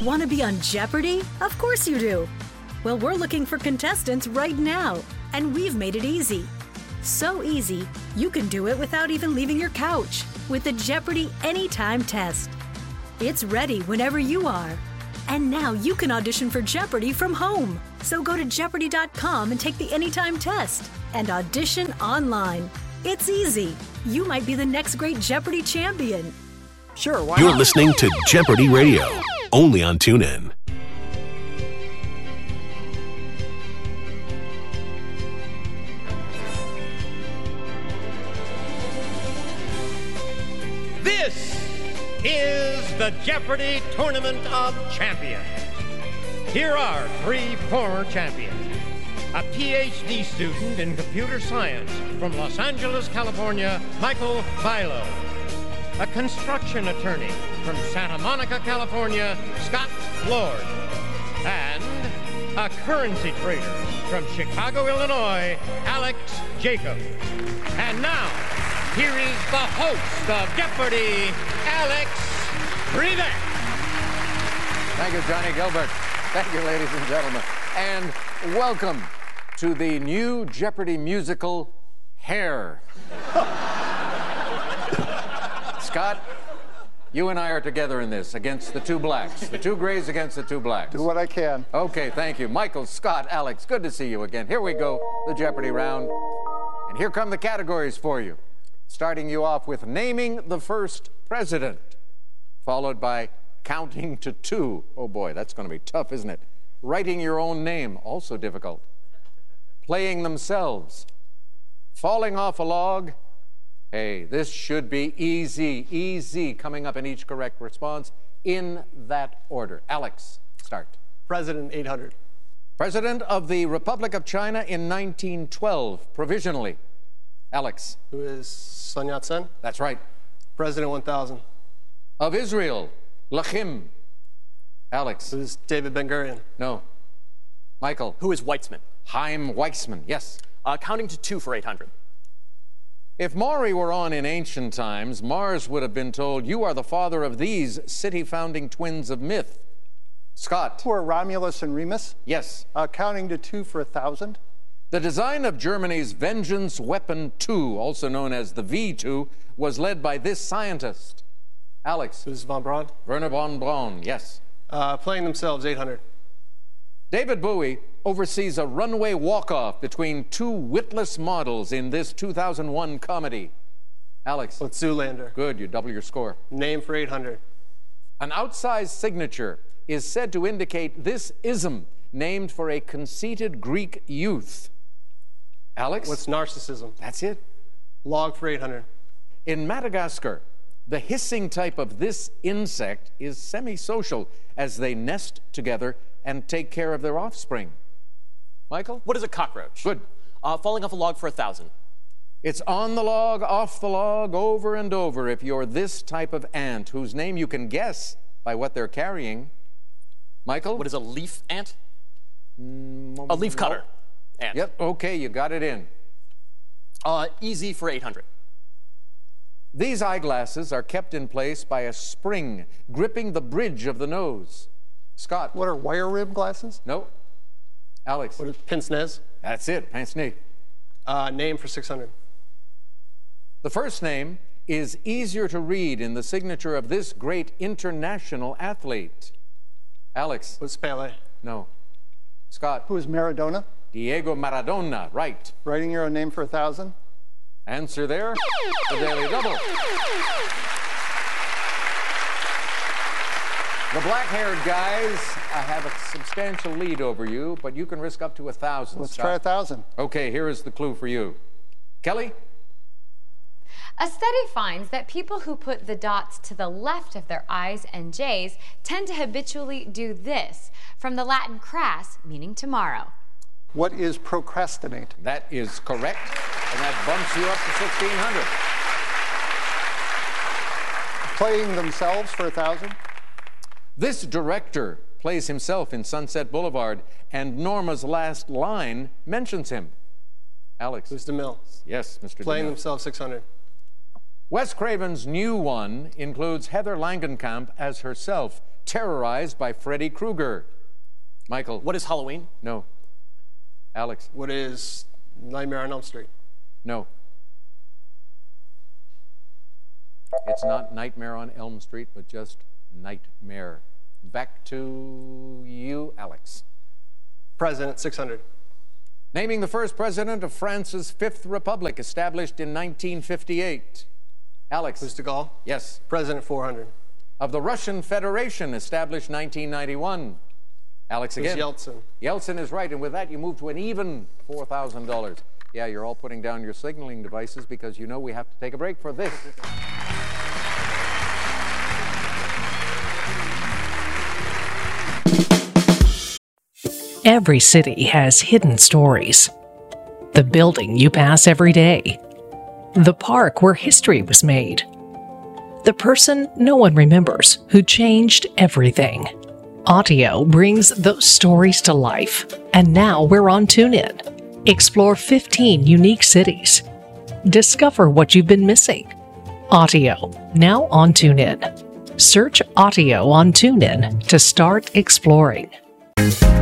Want to be on Jeopardy? Of course you do. Well, we're looking for contestants right now, and we've made it easy. So easy, you can do it without even leaving your couch with the Jeopardy Anytime test. It's ready whenever you are. And now you can audition for Jeopardy from home. So go to Jeopardy.com and take the Anytime test and audition online. It's easy. You might be the next great Jeopardy champion. Sure, why You're not? listening to Jeopardy Radio, only on TuneIn. This is the Jeopardy Tournament of Champions. Here are three former champions. A PhD student in computer science from Los Angeles, California, Michael Bilo. A construction attorney from Santa Monica, California, Scott Lord. And a currency trader from Chicago, Illinois, Alex Jacob. And now, here is the host of Jeopardy, Alex Trebek. Thank you, Johnny Gilbert. Thank you, ladies and gentlemen. And welcome to the new Jeopardy musical, Hair. Scott, you and I are together in this against the two blacks. The two grays against the two blacks. Do what I can. Okay, thank you. Michael, Scott, Alex, good to see you again. Here we go, the Jeopardy round. And here come the categories for you. Starting you off with naming the first president, followed by counting to two. Oh boy, that's going to be tough, isn't it? Writing your own name, also difficult. Playing themselves. Falling off a log. Hey, this should be easy, easy, coming up in each correct response in that order. Alex, start. President 800. President of the Republic of China in 1912, provisionally. Alex. Who is Sun Yat-sen? That's right. President 1000. Of Israel, Lachim. Alex. Who is David Ben-Gurion? No. Michael. Who is Weitzman? Chaim Weizmann, yes. Counting to two for 800. If Maury were on in ancient times, Mars would have been told, you are the father of these city-founding twins of myth. Scott. Who are Romulus and Remus? Yes. Counting to two for 1,000. The design of Germany's Vengeance Weapon 2, also known as the V2, was led by this scientist. Alex. Who's von Braun? Werner von Braun, yes. Playing themselves 800. David Bowie oversees a runway walk-off between two witless models in this 2001 comedy. Alex. With Zoolander. Good, you double your score. Name for 800. An outsized signature is said to indicate this ism named for a conceited Greek youth. Alex? What's narcissism? That's it. Log for 800. In Madagascar, the hissing type of this insect is semi-social as they nest together and take care of their offspring. Michael? What is a cockroach? Good. Falling off a log for 1,000. It's on the log, off the log, over and over if you're this type of ant whose name you can guess by what they're carrying. Michael? What is a leaf ant? A leaf cutter ant. Yep, okay, you got it in. Easy for 800. These eyeglasses are kept in place by a spring gripping the bridge of the nose. Scott? What are wire rim glasses? No. Alex? What is pince-nez? That's it, pince-nez. Name for 600. The first name is easier to read in the signature of this great international athlete. Alex? What's Pele? No. Scott? Who is Maradona? Diego Maradona, right. Writing your own name for 1,000. Answer there, the Daily Double. The black-haired guys have a substantial lead over you, but you can risk up to 1,000. Let's try 1,000. Okay, here is the clue for you. Kelly? A study finds that people who put the dots to the left of their I's and J's tend to habitually do this, from the Latin crass, meaning tomorrow. What is procrastinate? That is correct, and that bumps you up to 1,600. Playing themselves for 1,000. This director plays himself in Sunset Boulevard, and Norma's last line mentions him. Alex? Who's DeMille? Yes, Mr. Playing DeMille. themselves 600. Wes Craven's new one includes Heather Langenkamp as herself, terrorized by Freddy Krueger? Michael. What is Halloween? No. Alex. What is Nightmare on Elm Street? No. It's not Nightmare on Elm Street, but just Nightmare. Back to you, Alex. President, 600. Naming the first president of France's Fifth Republic, established in 1958. Alex. Who's de Gaulle? Yes. President, 400. Of the Russian Federation, established 1991. Alex again. Yeltsin. Yeltsin is right, and with that you move to an even $4,000. Yeah, you're all putting down your signaling devices because you know we have to take a break for this. Every city has hidden stories. The building you pass every day. The park where history was made. The person no one remembers who changed everything. Audio brings those stories to life, and now we're on TuneIn. Explore 15 unique cities. Discover what you've been missing. Audio, now on TuneIn. Search Audio on TuneIn to start exploring.